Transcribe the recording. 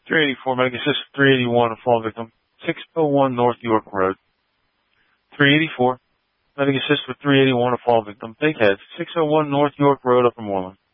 384, medic assist for 381, a fall victim, 601 North York Road. 384, medic assist for 381, a fall victim, big head, 601 North York Road, Upper Moreland.